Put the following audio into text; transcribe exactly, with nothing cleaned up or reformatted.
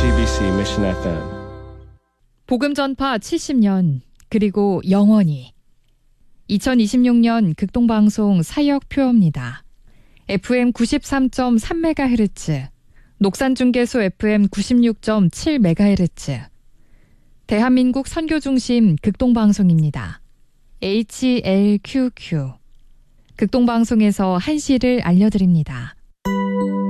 지티비씨 Mission 에프엠. 복음 전파 칠십 년 그리고 영원히. 이천이십육 년 극동방송 사역표입니다. 에프엠 구십삼 점 삼 메가헤르츠, 녹산중계소 에프엠 구십육 점 칠 메가헤르츠, 대한민국 선교중심 극동방송입니다. 에이치엘큐큐. 극동방송에서 한시를 알려드립니다.